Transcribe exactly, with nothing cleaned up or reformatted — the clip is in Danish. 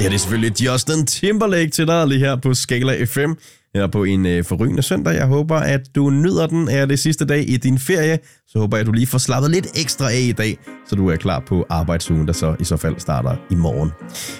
her det er selvfølgelig Justin Timberlake til dig lige her på Skala F M. Her på en øh, forrygende søndag. Jeg håber, at du nyder den. Er det sidste dag i din ferie, så håber jeg, at du lige får slappet lidt ekstra af i dag, så du er klar på arbejdsugen, der så i så fald starter i morgen.